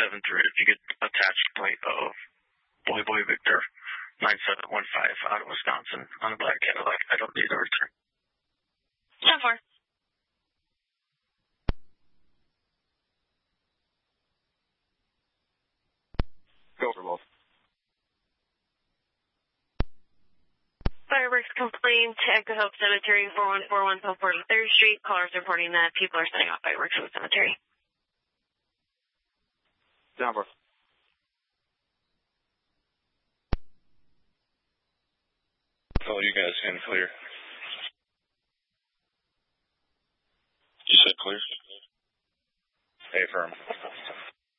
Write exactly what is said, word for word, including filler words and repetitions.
seven three if you get attached plate of Boy Boy Victor nine seven one five out of Wisconsin on a black Cadillac. I don't need a return. ten four. Go for both. Fireworks complaint to Echo Hope Cemetery, four one four one South forty-third Street. Callers reporting that people are setting off fireworks in the cemetery. Denver. Oh, you guys can clear. You said clear? Hey, firm.